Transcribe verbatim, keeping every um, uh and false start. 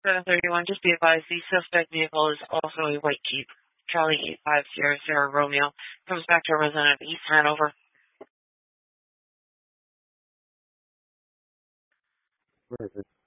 seven thirty-one, just be advised, the suspect vehicle is also a white Jeep. Charlie eight five Sierra Sierra Romeo comes back to a resident of East Hanover. Where is it?